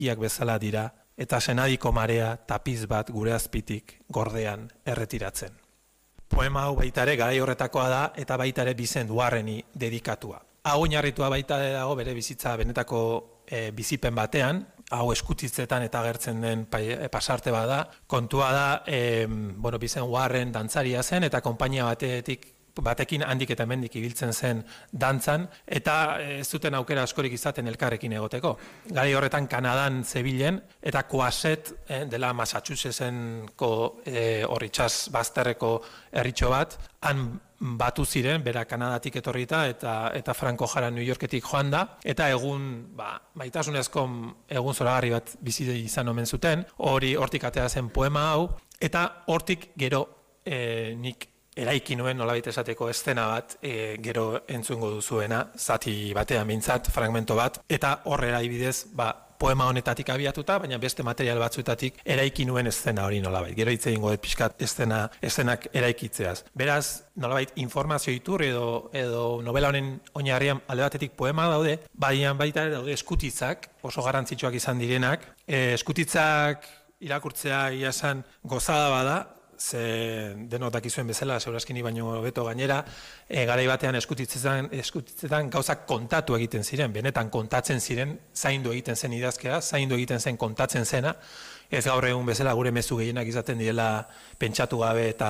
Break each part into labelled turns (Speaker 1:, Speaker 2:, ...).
Speaker 1: iak bezala dira, eta senadiko marea tapiz bat gure azpitik gordean erretiratzen. Poema hau baita ere garai horretakoa da, eta baita ere Bizent Uharreni dedikatua. Hau oinarritua baita dago bere bizitza benetako bizipen batean, hau eskutitzetan eta agertzen den pasarte bada. Kontua da, Bizent Uharren dantzaria zen, eta konpainia batekin handik eta hemendik ibiltzen zen dantzan, eta ez zuten aukera askorik izaten elkarrekin egoteko. Garai horretan Kanadan zebilen, eta Coaset dela Massachusettsenko horritxas bazterreko herritxo bat, han batu ziren, bera Kanadatik etorrita, eta Franco Jara New Yorketik joan da, eta egun, maitasunezko egun zoragarri bat bizi izan omen zuten, hortik atera zen poema hau, eta hortik gero nik eraiki nuen nolabait esateko eszena bat gero entzungo duzuena, zati batean mintzat, fragmento bat, eta horrela ibidez, poema honetatik abiatuta, baina beste material batzuetatik eraiki nuen eszena hori nolabait. Gero hitz egingo dut pixkat eszenak eraikitzeaz. Beraz, nolabait informazio iturri edo novela honen oinarrian alde batetik poema daude, baita daude eskutitzak, oso garrantzitsuak izan direnak. Eskutitzak irakurtzea iasan gozada bada, ze denok dakizuen bezala, segurazkini baino hobeto gainera, garai batean eskutitzetan gauzak kontatu egiten ziren, benetan kontatzen ziren, zaindu egiten zen idazkera, zaindu egiten zen kontatzen zena, ez gaur egun bezala gure mezu gehienak izaten direla pentsatu gabe eta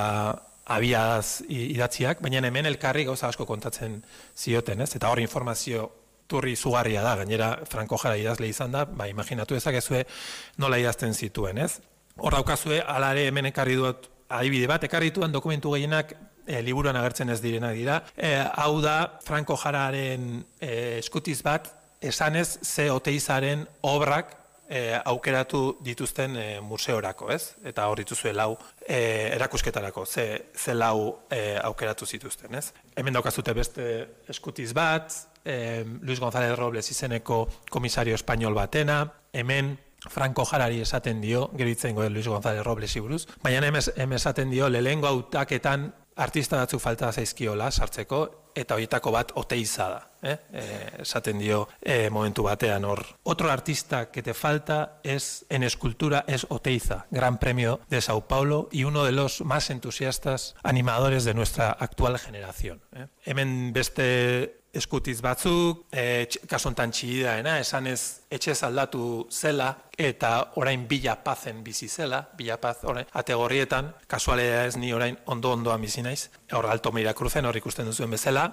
Speaker 1: abiadaz idatziak, baina hemen elkarri gauza asko kontatzen zioten, ez? Eta hor informazio turri zugarria da, gainera Franco Jara idazle izan da, imaginatu ezakezue nola idazten zituen, ez? Hor daukazue, hala ere hemen ekarri dut adibide bat, ekarri dituan dokumentu gehienak liburuan agertzen ez direnak dira. Hau da, Franco Jararen eskutiz bat, esanez ze Oteizaren obrak aukeratu dituzten museorako, ez? Eta hor dituzue lau erakusketarako, ze lau aukeratu zituzten, ez? Hemen daukazute beste eskutiz bat, Luis González Robles izeneko komisario espainol batena, hemen Franco Jarari esaten dio, gero hitzen goen Luis González Robles buruz, baina hemen esaten dio lehengo hautaketan artista batzuk falta zaizkiola sartzeko, eta horietako bat Oteiza da. Esaten dio momentu batean hor. Otro artista que te falta en escultura es Oteiza, Gran Premio de Sao Paulo y uno de los más entusiastas animadores de nuestra actual generación. Hemen beste eskutiz batzuk, kasontan txigidaena, esanez etxez aldatu zela, eta orain Villa Pazen bizi zela, Villa Paz ategorrietan, kasualea ez ni orain ondoan bizi naiz, hor Alto Miracruzen hor ikusten duzuen bezala,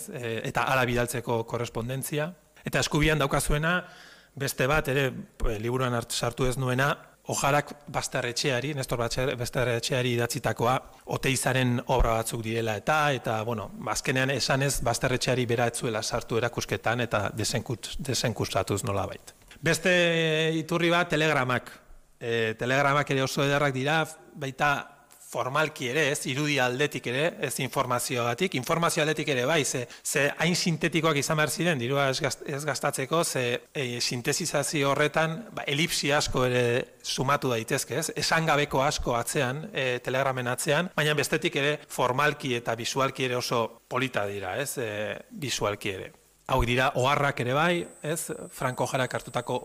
Speaker 1: eta hala bidaltzeko korrespondentzia, eta eskubian daukazuena, beste bat, ere, liburuan sartu ez nuena, Ojarak Basterretxeari, Nestor Basterretxeari idatzitakoa, Oteizaren obra batzuk direla eta bueno, azkenean esanez Basterretxeari bera etzuela sartu erakusketan eta desenkustatuz nolabait. Beste iturri bat, telegramak. Telegramak ere oso ederrak dira, baita formalki ere, ez, irudi aldetik ere, ez informazioagatik, informazio aldetik ere bai, ze hain sintetikoak izan behar ziren, dirua ez gastatzeko, ze sintesizazio horretan, elipsi asko ere sumatu daitezke, ez, esangabeko asko atzean, telegramen atzean, baina bestetik ere formalki eta bisualki ere oso polita dira, ez, bisualki ere. Hau dira, oharrak ere bai, ez, Franco Jarak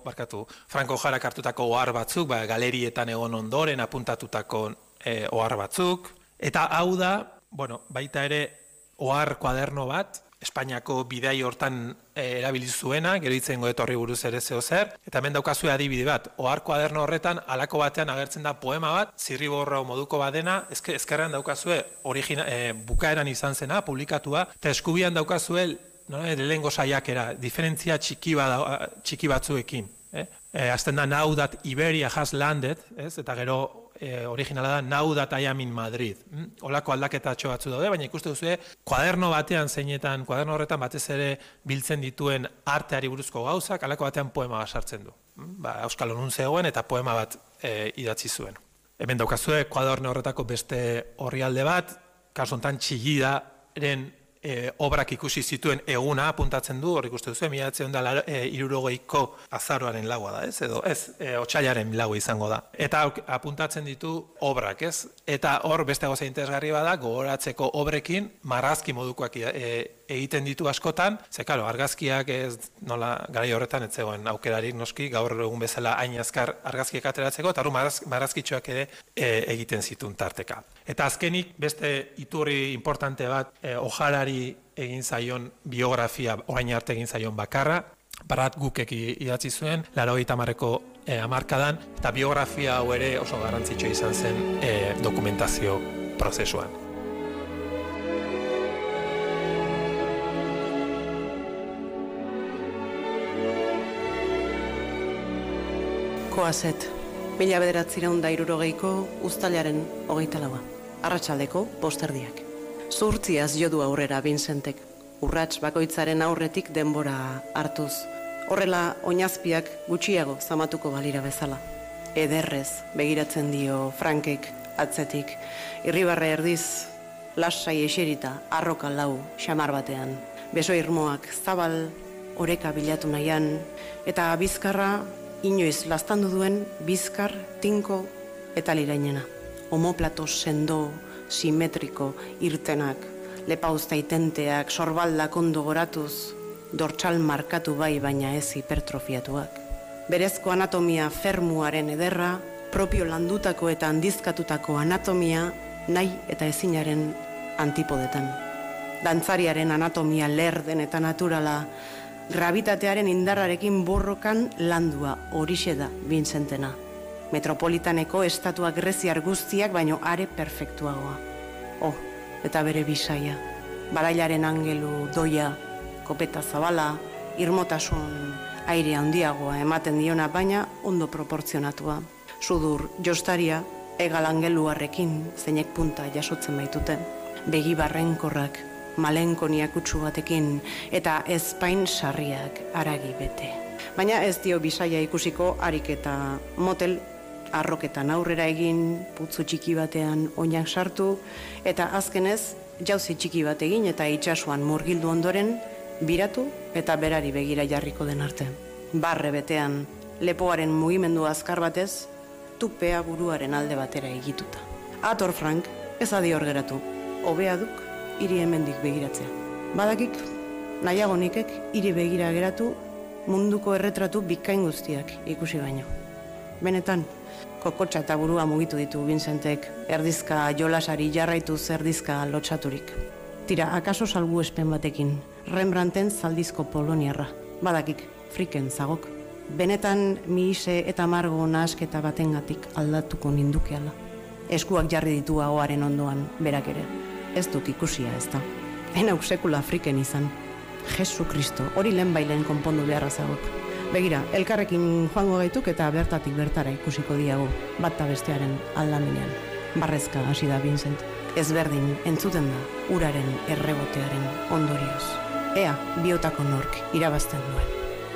Speaker 1: hartutako ohar batzuk, galerietan egon ondoren apuntatutako ohar batzuk, eta hau da, bueno, baita ere ohar kuaderno bat, Espainiako bidai hortan erabili zuena, gero hitzen goet horri buruz ere zer, eta hemen daukazue adibide bat, ohar kuaderno horretan halako batean agertzen da poema bat, zirriborro moduko badena, ezkerrean daukazue bukaeran izan zena, publikatua, eta eskubian daukazue lehengo saiakera, diferentzia txiki batzuekin. Azten da, now that Iberia has landed, eta gero originala da, now that I am in Madrid. Olako aldaketatxo batzu daude, baina ikuste duzue, kuaderno batean zeinetan, kuaderno horretan batez ere biltzen dituen arteari buruzko gauzak, alako batean poema bat sartzen du. Euskal Honun zegoen eta poema bat idatzi zuen. Hemen daukazue, kuaderno horretako beste orrialde bat, kasu honetan Txillidaren obrak ikusi zituen eguna apuntatzen du, hor ikusten duzu, 1960ko azaroaren laua da, ez? Edo ez, otsailaren laua izango da. Eta apuntatzen ditu obrak, ez? Eta hor beste gauza interesgarri bada, gogoratzeko obrekin marrazki modukoak egiten ditu askotan, ze claro, argazkiak ez nola garai horretan ez zegoen aukerarik noski, gaur egun bezala hain azkar argazkiak ateratzeko, eta marrazkitxoak ere egiten zituen tarteka. Eta azkenik beste iturri importante bat, Ojarari egin zaion biografia, orain arte egin zaion bakarra, Barat Gukek idatzi zuen, 80ko hamarkadan, eta biografia hau ere oso garrantzitsua izan zen dokumentazio prozesuan.
Speaker 2: Koazet, 1960ko uztailaren 24. Arratsaldeko posterdiak. Zuhurtziaz jodu aurrera Vincentek, urrats bakoitzaren aurretik denbora hartuz. Horrela, oinazpiak gutxiago zamatuko balira bezala. Ederrez begiratzen dio Frankek atzetik, irribarre erdiz, lasai eserita, arroka lau, xamar batean. Beso irmoak zabal, oreka bilatu nahian, eta bizkarra inoiz lastandu duen bizkar, tinko eta lirainena. Omoplato sendo, simetriko, irtenak, lepauzta itenteak, sorbaldak ondo goratuz, dortsal markatu bai baina ez hipertrofiatuak. Berezko anatomia fermuaren ederra, propio landutako eta handizkatutako anatomia nahi eta ezinaren antipodetan. Dantzariaren anatomia lerden eta naturala, gravitatearen indarrarekin borrokan landua horixe da Vincentena. Metropolitaneko estatua greziar guztiak baino are perfektuagoa. Eta bere bisaia, barailaren angelu doia, kopeta zabala, irmotasun aire handiagoa ematen diona baina ondo proportzionatua. Sudur jostaria, egal angeluarrekin zeinek punta jasotzen baitute. Begi barrenkorrak, malenkoniak utsu batekin eta ezpain sarriak haragi bete. Baina ez dio bisaia ikusiko harik eta motel arroketan aurrera egin, putzu txiki batean oinak sartu, eta azkenez jauzi txiki bat egin eta itsasoan murgildu ondoren biratu eta berari begira jarriko den arte. Barre betean, lepoaren mugimendu azkar batez, tupea buruaren alde batera egituta. Ator Frank, ez adi hor geratu, hobea duk hiri hemendik begiratzea. Badakik, nahiago nikek hiri begira geratu munduko erretratu bikain guztiak ikusi baino. Benetan, kokotxa eta burua mugitu ditu Vincentek, erdizka jolasari jarraituz erdizka lotsaturik. Tira, akaso salbuespen batekin, Rembrandten zaldizko poloniarra. Badakik, friken zagok. Benetan mihise eta margo nahasketa batengatik aldatuko nindukeala. Eskuak jarri ditu ahoaren ondoan, berak ere. Ez duk ikusia ez da. Enauk sekula friken izan. Jesu Kristo, hori lehenbailen konpondu beharra zagok. Begira, elkarrekin joango gaituk eta bertatik bertara ikusiko diago, bat bestearen aldamenean. Barrezka hasi da Vincent. Ezberdin entzuten da uraren errebotearen ondorioz. Ea, biotako nork irabazten duen.